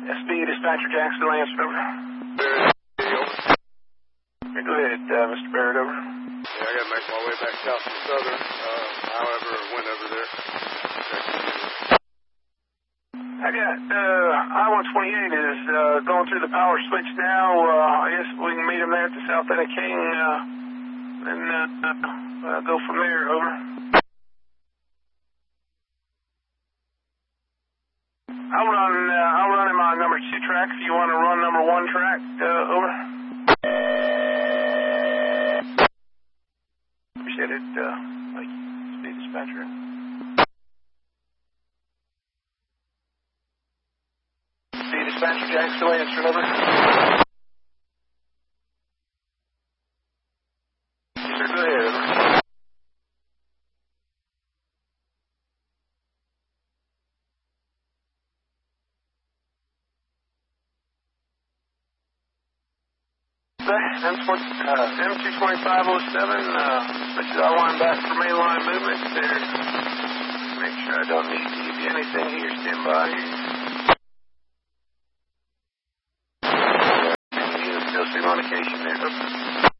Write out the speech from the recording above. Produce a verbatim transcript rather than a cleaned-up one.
S B Dispatcher Jacksonville, answer over. Barrett, over. Okay, go ahead, uh, Mister Barrett, over. Yeah, I gotta make my way back south to Southern, uh, however, went over there. I got, uh, I one twenty-eight is, uh, going through the power switch now. Uh, I guess we can meet him there at the south end of King, uh, and, uh, uh, go from there, over. I'll run, uh, I'll run him on number two track if you want to run number one track, uh, over. Appreciate it, uh, like, speed dispatcher. Speed dispatcher, Jacksonville, answer, over. Yes, sir, go ahead, over. M two twenty-five oh seven, uh, switches our line back for mainline movement there. Make sure I don't need to give you anything here, stand by. Still see on occasion there.